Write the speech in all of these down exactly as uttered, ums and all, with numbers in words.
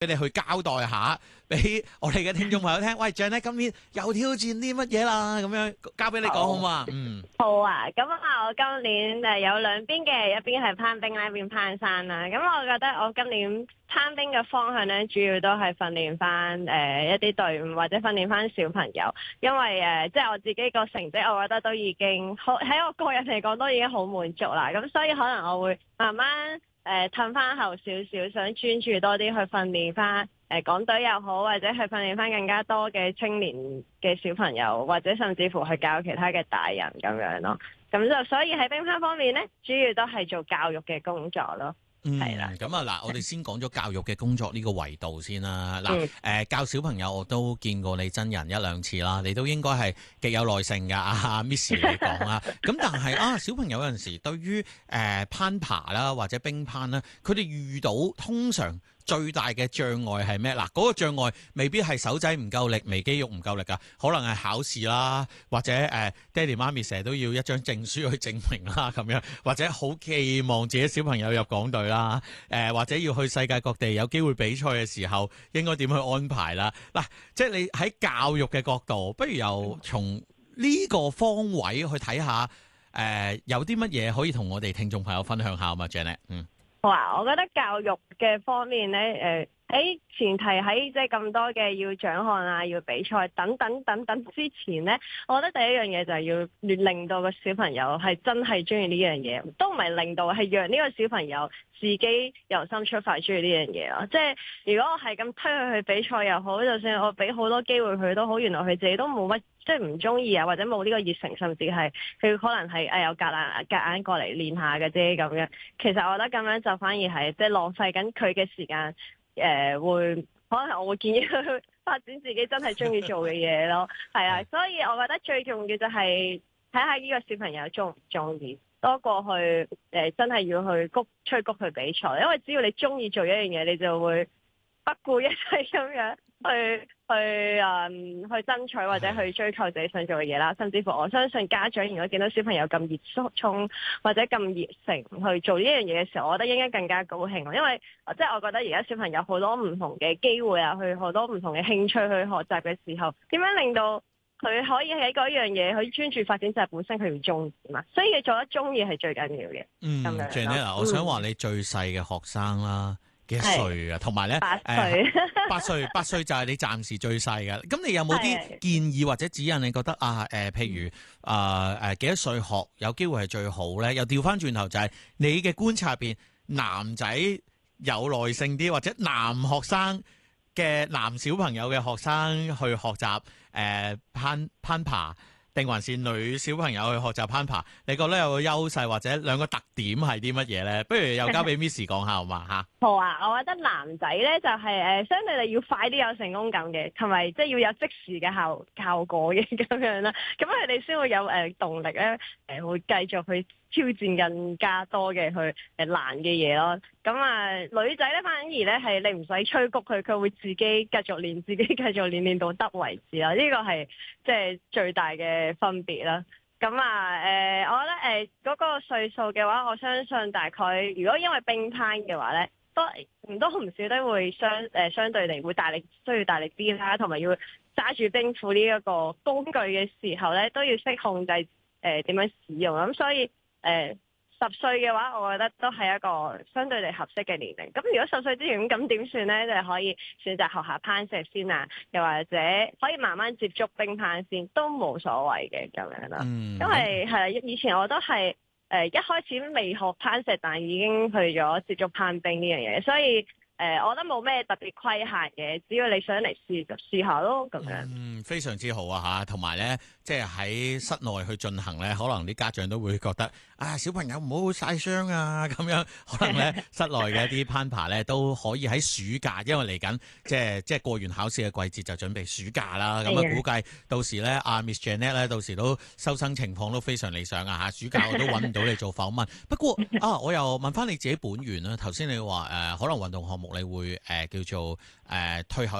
俾你去交代下，俾我哋嘅聽眾朋友聽。喂，Janet今年又挑戰啲乜嘢啦？咁樣交俾你講好嘛？嗯， 好啊。咁啊，我今年誒有兩邊嘅，一邊係攀冰啦，一邊攀山啦。咁我覺得我今年攀冰嘅方向咧，主要都係訓練翻誒一啲隊伍或者訓練翻小朋友，因為誒、呃、即係我自己個成績，我覺得都已經好喺我個人嚟講都已經好滿足啦。咁所以可能我會慢慢誒褪翻後少少，想專注多啲去訓練翻誒港隊又好，或者去訓練翻更加多嘅青年嘅小朋友，或者甚至乎去教其他嘅大人咁樣咯。咁就所以喺冰攀方面咧，主要都係做教育嘅工作咯。係啦， 咁啊嗱，我哋先講咗教育嘅工作呢個維度先啦。嗱、嗯，誒、呃、教小朋友我都見過你真人一兩次啦，你都應該係極有耐性㗎。阿 Miss 嚟講啦，咁但係啊，小朋友有陣時對於誒、呃、攀爬啦或者冰攀啦，佢哋遇到通常最大嘅障礙係咩？嗱，嗰個障礙未必係手仔唔夠力、微肌肉唔夠力㗎，可能係考試啦，或者誒、呃、爹哋媽咪成日都要一張證書去證明啦，咁樣，或者好期望自己小朋友入港隊啦，誒、呃、或者要去世界各地有機會比賽嘅時候，應該點去安排啦？嗱，即係你喺教育嘅角度，不如由從呢個方位去睇下，誒、呃、有啲乜嘢可以同我哋聽眾朋友分享下嘛 Janet？ 嗯。 好啊，我覺得教育嘅方面咧，誒喺前提喺即係咁多嘅要獎項啊、要比賽等等等等之前咧，我覺得第一樣嘢就係要令到個小朋友係真係中意呢樣嘢，都唔係令到係讓呢個小朋友自己由心出發中意呢樣嘢咯。即係如果我係咁推佢去比賽又好，就算我俾好多機會佢都好，原來佢自己都冇乜。即係唔中意啊，或者冇呢個熱誠，甚至係佢可能係誒有夾硬夾硬過嚟練下嘅啫咁樣。其實我覺得咁樣就反而係即係浪費緊佢嘅時間。誒、呃、會可能我會建議佢去發展自己真係中意做嘅嘢咯。係啊，所以我覺得最重要就係睇下呢個小朋友中唔中意，多過去誒、呃、真係要去谷催谷去比賽。因為只要你中意做一樣嘢，你就會不顧一切咁樣去去誒、嗯、去爭取或者去追求自己想做嘅嘢啦。甚至乎我相信家長如果見到小朋友咁熱衷或者咁熱誠去做呢樣嘢嘅時候，我覺得應該更加高興。因為即係我覺得而家小朋友好多唔同嘅機會啊，去好多唔同嘅興趣去學習嘅時候，點樣令到佢可以喺嗰樣嘢去專注發展就係本身佢唔中意嘛。所以佢做得中意係最緊要嘅。 嗯，Janet，我想話你最細嘅學生啦。幾歲啊？同埋咧， 八歲， 八歲，八歲就係你暫時最細嘅。咁你有冇啲建議或者指引？你覺得啊，誒、呃，譬如啊，誒、呃，幾多歲學有機會係最好咧？又調翻轉頭就係你嘅觀察入邊，男仔有耐性啲，或者男學生嘅男小朋友嘅學生去學習誒、呃、攀攀爬。定還是女小朋友去學習攀爬？你覺得有個優勢或者兩個特點係啲乜嘢咧？不如又交俾 Miss 講下好嘛嚇？ 好啊，我覺得男仔咧就係、是、誒、呃、相對地要快啲有成功感嘅，同埋即係要有即時嘅效效果嘅咁樣啦。咁佢哋先會有誒、呃、動力咧，誒、呃、會繼續去挑戰更加多嘅去誒、呃、難嘅嘢咯。咁啊、呃、女仔咧反而咧係你唔使催谷佢，佢會自己繼續練，自己繼續練練到得為止啦。呢、這個係即係最大嘅分別啦。咁啊，誒、呃，我覺得誒嗰、呃那個歲數嘅話，我相信大概如果因為冰攀嘅話咧，都唔多唔少都會相誒、呃、相對地會大力需要大力啲啦，同埋要揸住冰斧呢一個工具嘅時候咧，都要識控制誒點樣使用。咁所以誒。呃十歲嘅話，我覺得都係一個相對地合適嘅年齡。咁如果十歲之前咁點算呢？就係可以選擇學下攀石先啊，又或者可以慢慢接觸冰攀先，都冇所謂嘅咁樣啦。嗯、因為係以前我都係誒、呃、一開始未學攀石，但已經去咗接觸攀冰呢樣嘢，所以。誒、呃，我覺得冇咩特別規限嘅，只要你想嚟試就試下咯，咁樣。嗯， 非常之好啊嚇，同埋咧，即係喺室內去進行咧，可能啲家長都會覺得啊，小朋友唔好曬傷啊，咁樣可能咧室內嘅一啲攀爬咧都可以喺暑假，因為嚟緊即係即係過完考試嘅季節就準備暑假啦。咁啊，估計到時咧，阿 Miss Janet 咧，到時都收生情況都非常理想啊嚇。暑假我都揾唔到你做訪問。不過啊，我又問翻你自己本源啦。頭先你話誒、呃，可能運動項目。你會誒、呃、叫做誒、呃、退後一步，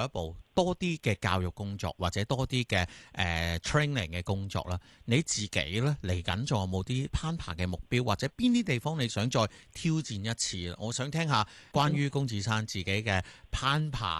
多啲嘅教育工作或者多啲嘅誒 training 嘅工作啦。你自己咧嚟緊仲有冇啲攀爬嘅目標，或者邊啲地方你想再挑戰一次？我想聽下關於龔芷珊自己嘅攀爬